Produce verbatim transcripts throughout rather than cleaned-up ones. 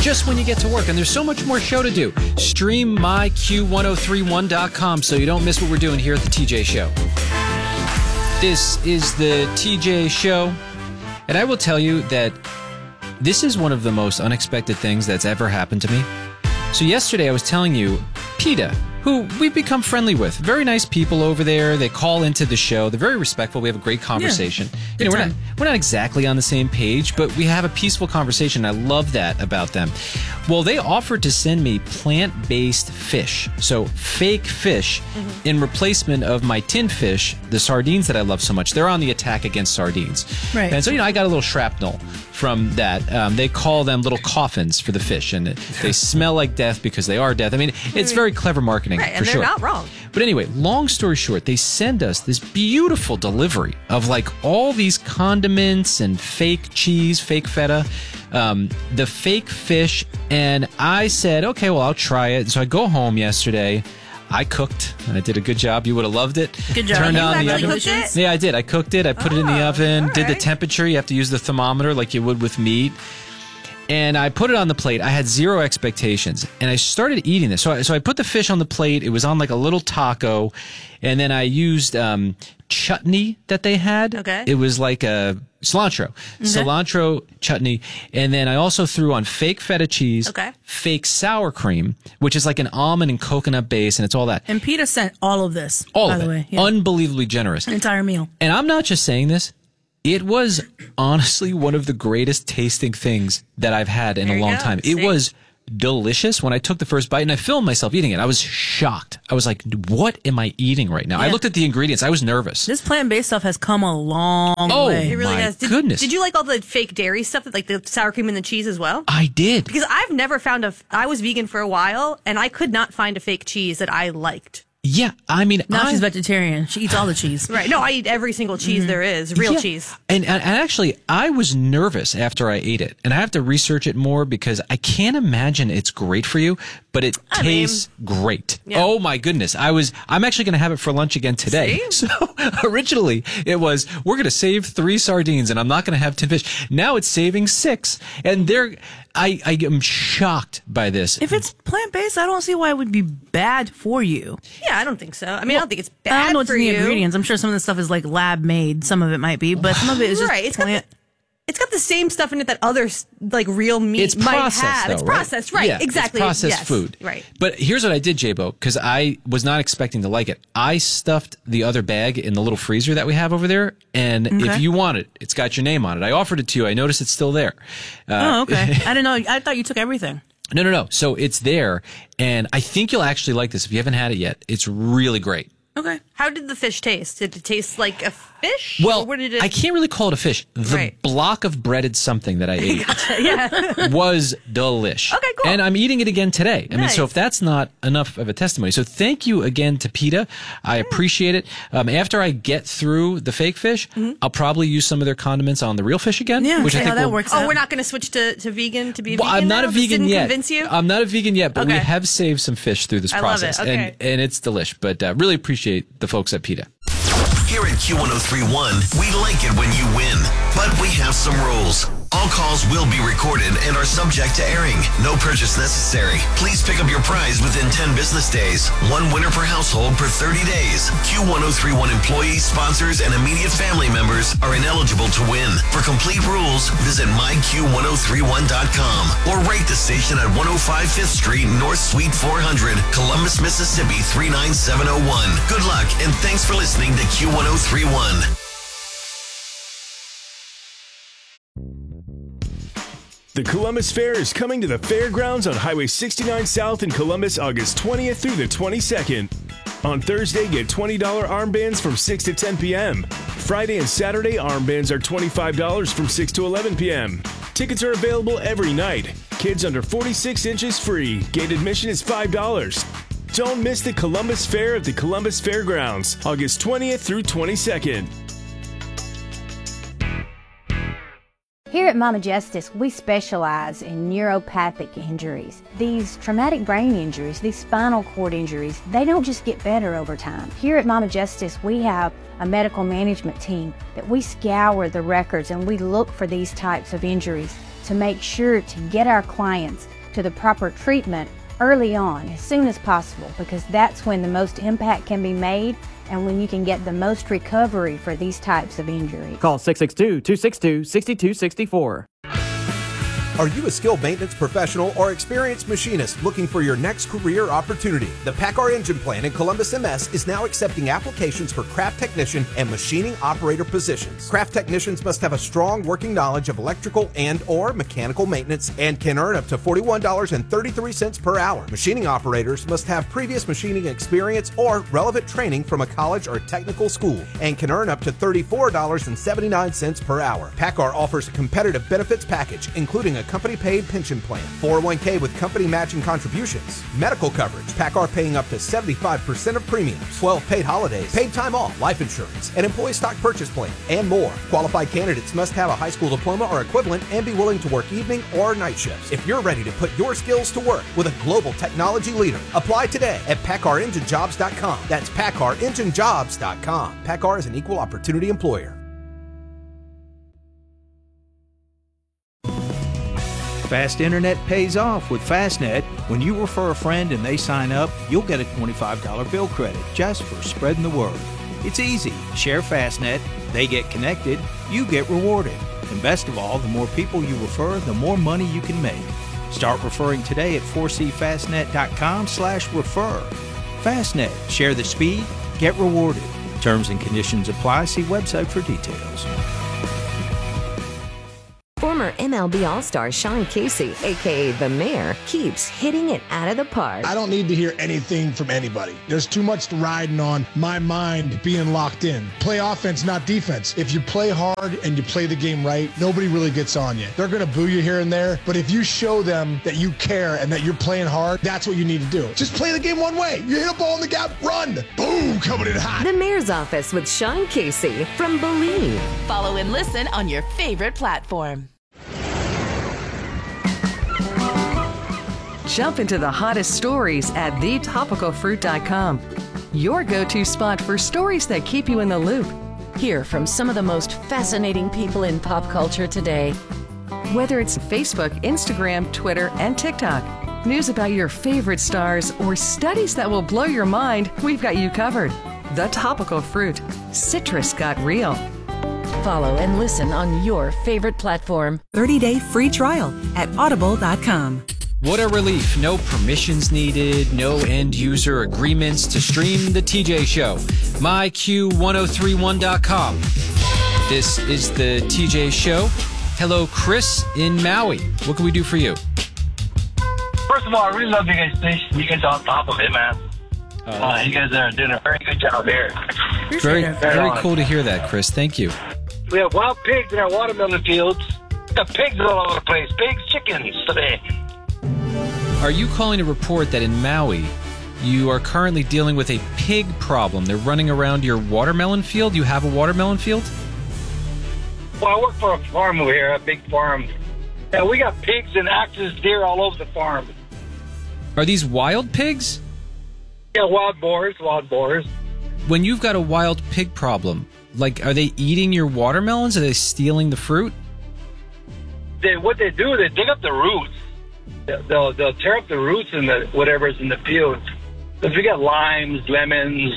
just when you get to work. And there's so much more show to do. Stream my Q ten thirty-one dot com so you don't miss what we're doing here at the T J Show. This is the T J Show. And I will tell you that this is one of the most unexpected things that's ever happened to me. So yesterday I was telling you, PETA, who we've become friendly with. Very nice people over there. They call into the show. They're very respectful. We have a great conversation. Yeah, you know, we're not, we're not exactly on the same page, but we have a peaceful conversation. I love that about them. Well, they offered to send me plant-based fish. So fake fish mm-hmm. in replacement of my tin fish, the sardines that I love so much. They're on the attack against sardines. Right. And so, you know, I got a little shrapnel from that. Um, they call them little coffins for the fish, and they smell like death because they are death. I mean, it's very clever marketing. Right, and for they're sure. not wrong. But anyway, long story short, they send us this beautiful delivery of like all these condiments and fake cheese, fake feta, um, the fake fish. And I said, okay, well, I'll try it. So I go home yesterday. I cooked. I did a good job. You would have loved it. Good job. Turned You on the actually oven. cooked it? Yeah, I did. I cooked it. I put it in the Oh, oven. all Did the right. temperature. You have to use the thermometer like you would with meat. And I put it on the plate. I had zero expectations. And I started eating this. So I, so I put the fish on the plate. It was on like a little taco. And then I used um, chutney that they had. Okay. It was like a cilantro. Cilantro chutney. And then I also threw on fake feta cheese. Okay. Fake sour cream, which is like an almond and coconut base. And it's all that. And PETA sent all of this, All by of the it. way. Yeah. Unbelievably generous. An entire meal. And I'm not just saying this. It was honestly one of the greatest tasting things that I've had in There a you long go. time. It See? was delicious when I took the first bite, and I filmed myself eating it. I was shocked. I was like, what am I eating right now? I Yeah. looked at the ingredients. I was nervous. This plant-based stuff has come a long Oh, way. It really my has. Did, goodness. Did you like all the fake dairy stuff, like the sour cream and the cheese as well? I did. Because I've never found a. I was vegan for a while, and I could not find a fake cheese that I liked. Yeah, I mean, Now I, she's vegetarian. She eats all the cheese. Right? No, I eat every single cheese there is, real Yeah. cheese. And, and and actually, I was nervous after I ate it, and I have to research it more because I can't imagine it's great for you, but it I mean, tastes great. yeah. Oh my goodness! I was I'm actually going to have it for lunch again today. See? So originally it was we're going to save three sardines, and I'm not going to have tin fish. Now it's saving six, and they're I I am shocked by this. If it's plant-based, I don't see why it would be bad for you. Yeah, I don't think so. I mean, I don't think it's I bad don't know what's for in the you. ingredients. I'm sure some of the stuff is like lab-made. Some of it might be, but some of it is just Right, it's got plant. the- It's got the same stuff in it that other like real meat It's might processed, have. though, it's right? processed, right? Yeah, exactly. It's processed Yes, food. right? But here's what I did, J-Bo, because I was not expecting to like it. I stuffed the other bag in the little freezer that we have over there, and if Okay. you want it, it's got your name on it. I offered it to you. I noticed it's still there. Uh, Oh, okay. I didn't know. I thought you took everything. No, no, no. So it's there, and I think you'll actually like this if you haven't had it yet. It's really great. Okay. How did the fish taste? Did it taste like a fish? Well, Or what did it? I can't really call it a fish. The Right. block of breaded something that I ate yeah. was delish. Okay, cool. And I'm eating it again today. I mean, so Nice. if that's not enough of a testimony. So thank you again to PETA. I appreciate it. Um, after I get through the fake fish, I'll probably use some of their condiments on the real fish again. Yeah, which see I how think that will, works Oh, out. we're not going to switch to, to vegan to be a Well, vegan I'm not now? a This vegan didn't yet. convince you? I'm not a vegan yet, but we Okay. have saved some fish through this I love it. process, Okay. and and it's delish. But uh, really appreciate the folks at PETA. Here at Q ten thirty-one, we like it when you win, but we have some rules. All calls will be recorded and are subject to airing. No purchase necessary. Please pick up your prize within ten business days. One winner per household per thirty days. Q ten thirty-one employees, sponsors, and immediate family members are ineligible to win. For complete rules, visit my Q ten thirty-one dot com or rate the station at one oh five Fifth Street, North Suite four hundred, Columbus, Mississippi three nine seven oh one. Good luck and thanks for listening to Q ten thirty-one. The Columbus Fair is coming to the fairgrounds on Highway sixty-nine South in Columbus August twentieth through the twenty-second. On Thursday, get twenty dollars armbands from six to ten p.m. Friday and Saturday, armbands are twenty-five dollars from six to eleven p.m. Tickets are available every night. Kids under forty-six inches free. Gate admission is five dollars. Don't miss the Columbus Fair at the Columbus Fairgrounds, August twentieth through twenty-second. Here at Mama Justice, we specialize in neuropathic injuries. These traumatic brain injuries, these spinal cord injuries, they don't just get better over time. Here at Mama Justice, we have a medical management team that we scour the records and we look for these types of injuries to make sure to get our clients to the proper treatment early on, as soon as possible, because that's when the most impact can be made and when you can get the most recovery for these types of injuries. Call six six two, two six two, six two six four. Are you a skilled maintenance professional or experienced machinist looking for your next career opportunity? The PACCAR Engine Plant in Columbus, M S is now accepting applications for craft technician and machining operator positions. Craft technicians must have a strong working knowledge of electrical and or mechanical maintenance and can earn up to forty-one dollars and thirty-three cents per hour. Machining operators must have previous machining experience or relevant training from a college or technical school and can earn up to thirty-four dollars and seventy-nine cents per hour. PACCAR offers a competitive benefits package, including a company-paid pension plan, four oh one k with company matching contributions, medical coverage, PACCAR paying up to seventy-five percent of premiums, twelve paid holidays, paid time off, life insurance, an employee stock purchase plan, and more. Qualified candidates must have a high school diploma or equivalent and be willing to work evening or night shifts. If you're ready to put your skills to work with a global technology leader, apply today at PACCAR Engine Jobs dot com. That's PACCAR Engine Jobs dot com. PACCAR is an equal opportunity employer. Fast internet pays off with Fastnet. When you refer a friend and they sign up, you'll get a twenty-five dollars bill credit just for spreading the word. It's easy. Share Fastnet, they get connected, you get rewarded. And best of all, the more people you refer, the more money you can make. Start referring today at four c fastnet dot com slash refer. Fastnet. Share the speed, get rewarded. Terms and conditions apply. See website for details. Former M L B All-Star Sean Casey, a k a. The Mayor, keeps hitting it out of the park. I don't need to hear anything from anybody. There's too much riding on my mind being locked in. Play offense, not defense. If you play hard and you play the game right, nobody really gets on you. They're going to boo you here and there, but if you show them that you care and that you're playing hard, that's what you need to do. Just play the game one way. You hit a ball in the gap, run. Boom, coming in hot. The Mayor's Office with Sean Casey from Believe. Follow and listen on your favorite platform. Jump into the hottest stories at the topical fruit dot com. Your go-to spot for stories that keep you in the loop. Hear from some of the most fascinating people in pop culture today. Whether it's Facebook, Instagram, Twitter, and TikTok, news about your favorite stars, or studies that will blow your mind, we've got you covered. The Topical Fruit. Citrus got real. Follow and listen on your favorite platform. thirty-day free trial at audible dot com. What a relief. No permissions needed, no end-user agreements to stream the T J Show. my q ten thirty-one dot com. This is the T J Show. Hello, Chris in Maui. What can we do for you? First of all, I really love you guys' station. You guys are on top of it, man. Uh, uh, you guys are doing a very good job here. Very, very cool to hear that, Chris. Thank you. We have wild pigs in our watermelon fields. We have pigs all over the place. Pigs, chickens today. Are you calling to report that in Maui, you are currently dealing with a pig problem? They're running around your watermelon field? You have a watermelon field? Well, I work for a farm over here, a big farm. Yeah, we got pigs and axes, deer all over the farm. Are these wild pigs? Yeah, wild boars, wild boars. When you've got a wild pig problem, like, are they eating your watermelons? Are they stealing the fruit? They, what they do, they dig up the roots. They'll they'll tear up the roots and the whatever's in the field. Because we got limes, lemons,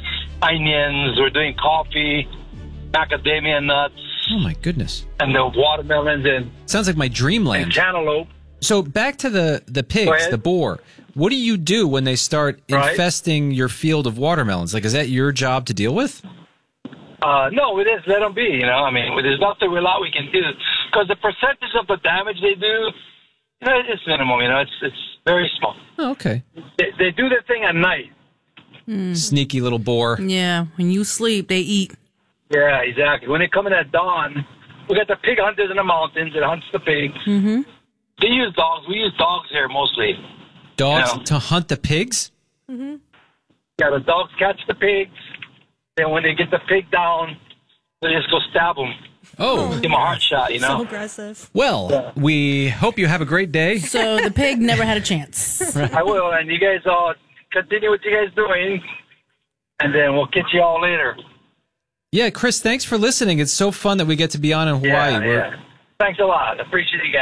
onions. We're doing coffee, macadamia nuts. Oh my goodness! And the watermelons and sounds like my dreamland. And cantaloupe. So back to the the pigs, the boar. What do you do when they start infesting right. your field of watermelons? Like, is that your job to deal with? Uh, no, we just let them be. You know, I mean, there's nothing a lot we can do because the percentage of the damage they do. You know, it's minimal, you know, it's it's very small. Oh, okay. They, they do their thing at night. Mm. Sneaky little boar. Yeah, when you sleep, they eat. Yeah, exactly. When they come in at dawn, we got the pig hunters in the mountains that hunts the pigs. Mm-hmm. They use dogs. We use dogs here mostly. Dogs you know? to hunt the pigs? Mm-hmm. Yeah, the dogs catch the pigs. Then when they get the pig down, they just go stab them. Oh. Give him a heart shot, you know? So aggressive. Well, yeah. We hope you have a great day. So the pig never had a chance. I will, and you guys all continue what you guys doing, and then we'll catch you all later. Yeah, Chris, thanks for listening. It's so fun that we get to be on in Hawaii. Yeah, yeah. Thanks a lot. Appreciate you guys.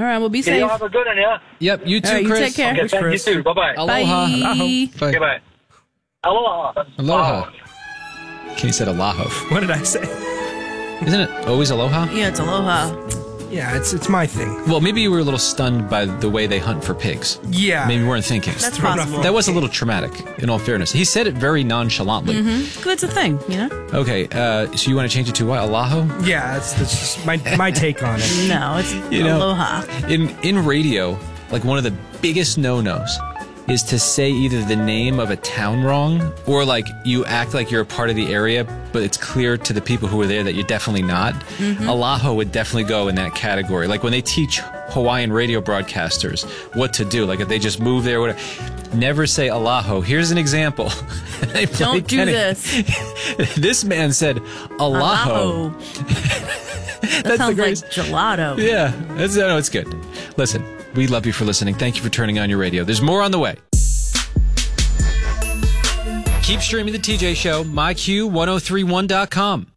All right, we'll be Yeah, safe. y'all have a good one, yeah? Yep, you too, All right, you Chris. take care. Okay, Thanks, thank Chris. you too. Bye-bye. Aloha. Bye. Bye. Okay, bye. Aloha. Aloha. Kenny said aloha. What did I say? Isn't it always aloha? Yeah, it's aloha. Yeah, it's it's my thing. Well, maybe you were a little stunned by the way they hunt for pigs. Yeah. Maybe you weren't thinking. That's possible. That was a little traumatic, in all fairness. He said it very nonchalantly. Mm-hmm. It's a thing, you know? Okay, uh, so you want to change it to what? Alaho? Yeah, that's, that's just my my take on it. No, it's You know, aloha. In in radio, like one of the biggest no-nos is to say either the name of a town wrong or like you act like you're a part of the area, but it's clear to the people who are there that you're definitely not. Mhm. Alaho would definitely go in that category. Like when they teach Hawaiian radio broadcasters what to do, like if they just move there, whatever, never say Alaho. Here's an example. They play Don't do Kenny. this. This man said Alaho. Alaho. That That's the sounds like greatest- gelato. Yeah, that's, no, it's good. Listen, we love you for listening. Thank you for turning on your radio. There's more on the way. Keep streaming the T J Show, my Q ten thirty-one dot com.